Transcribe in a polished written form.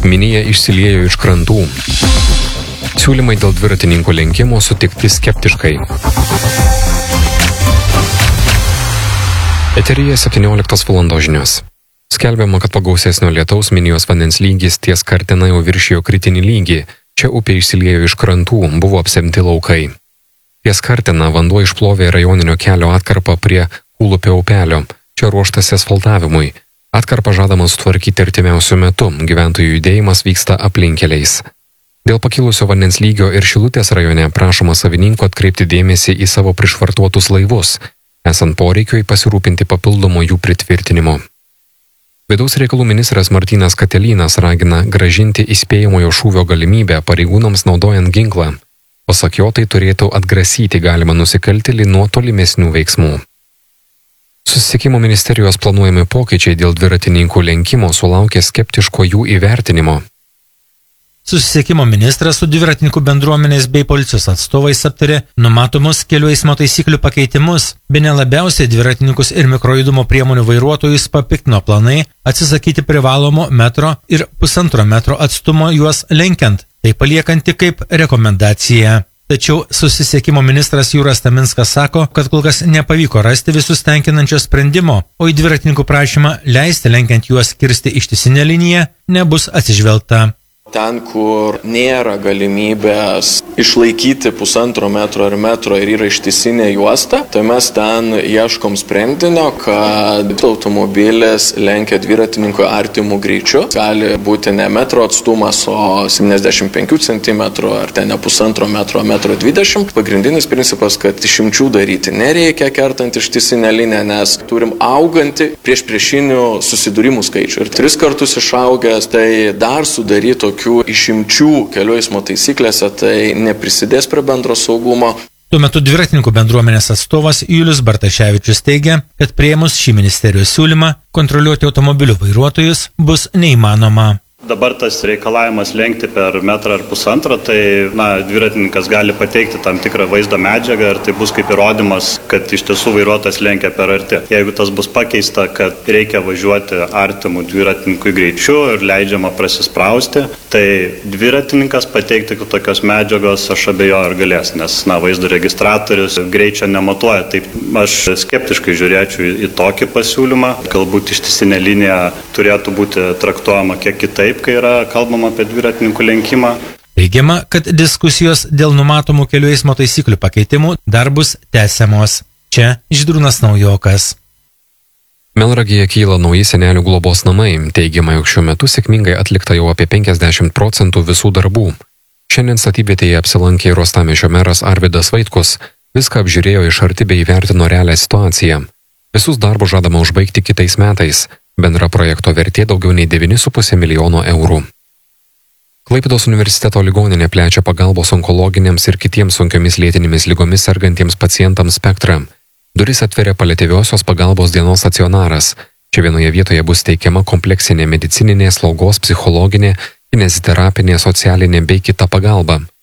Minija išsiliejo iš krantų. Siūlymai dėl dviratininkų lenkimo sutikti skeptiškai. Eteryje 17 valandos žinios. Skelbiama, kad pagausesnio lietaus Minijos vandens lygis ties Kartena jau viršijo kritinį lygį. Čia upė išsiliejo iš krantų, buvo apsemti laukai. Ties Kartena vanduo išplovė rajoninio kelio atkarpą prie Kūlupio upelio. Čia ruoštasi asfaltavimui. Atkarpą žadama sutvarkyti artimiausiu metu, gyventojų judėjimas vyksta aplinkeliais. Dėl pakilusio vandens lygio ir Šilutės rajone prašoma savininkų atkreipti dėmesį į savo prišvartuotus laivus, esant poreikiui pasirūpinti papildomo jų pritvirtinimo. Vidaus reikalų ministras Martynas Katelynas ragina grąžinti įspėjamojo šūvio galimybę pareigūnams naudojant ginklą. Pasak jo, tai turėtų atgrasyti galimą nusikaltėlį nuo tolimesnių veiksmų. Susisiekimo ministerijos planuojami pokyčiai dėl dviratininkų lenkimo sulaukė skeptiško jų įvertinimo. Susisiekimo ministras su dviratininkų bendruomenės bei policijos atstovais aptarė numatomus kelių eismo taisyklių pakeitimus. Bene labiausiai dviratininkus ir mikrojudumo priemonių vairuotojus papiktino planai atsisakyti privalomo metro ir 1,5 metro atstumo juos lenkiant, tai paliekant tik kaip rekomendaciją. Tačiau susisiekimo ministras Jūras Taminskas sako, kad kol kas nepavyko rasti visus tenkinančio sprendimo, o į dviratininkų prašymą leisti lenkiant juos kirsti ištisinę liniją nebus atsižvelgta. Ten, kur nėra galimybės išlaikyti 1,5 metro ar metro ir yra ištisinė juosta, tai mes ten ieškom sprendinio, kad automobilis lenkia dviratininkui artimų greičių. Gali būti ne metro atstumas, o 75 cm ar ten ne 1,5 metro, 1,20 m. Pagrindinis principas, kad išimčių daryti nereikia kertant ištisinę liniją, nes turim augantį priešinių susidūrimų skaičių. Ir 3 kartus išaugęs, tai dar sudarytų išimčių kelių eismo taisyklėse, tai neprisidės prie bendro saugumo. Tuo metu dviratininkų bendruomenės atstovas Julius Bartaševičius teigia, kad priėmus šį ministerijos siūlymą kontroliuoti automobilių vairuotojus bus neįmanoma. Dabar tas reikalavimas lenkti per metrą ar 1,5, tai dviratininkas gali pateikti tam tikrą vaizdo medžiagą ir tai bus kaip įrodymas, kad iš tiesų vairuotojas lenkia per arti. Jeigu tas bus pakeista, kad reikia važiuoti artimų dviratininkui greičiu ir leidžiama prasisprausti, tai dviratininkas pateikti tokios medžiagos aš abejoju ar galės, nes vaizdo registratorius greičio nematuoja. Taip aš skeptiškai žiūrėčiau į tokį pasiūlymą. Galbūt ištisinė linija turėtų būti traktuojama kiek kitaip, kai yra kalbama apie dviratininkų lenkimą. Teigiama, kad diskusijos dėl numatomų kelių eismo taisyklių pakeitimų dar bus tęsiamos. Čia Žydrūnas Naujokas. Melnragėje kyla nauji senelių globos namai. Teigiama, jog šiuo metu sėkmingai atlikta jau apie 50% visų darbų. Šiandien statybvietėje apsilankė Uostamiesčio meras Arvydas Vaitkus. Viską apžiūrėjo iš arti bei įvertino realią situaciją. Visus darbus žadama užbaigti kitais metais. Bendra projekto vertė daugiau nei 9,5 milijono eurų. Klaipėdos universiteto ligoninė plečia pagalbos onkologiniams ir kitiems sunkiomis lėtinėmis ligomis sergantiems pacientams spektrą. Duris atveria paliatyviosios pagalbos dienos stacionaras. Čia vienoje vietoje bus teikiama kompleksinė medicininė, slaugos, psichologinė, kineziterapinė, socialinė bei kita pagalba.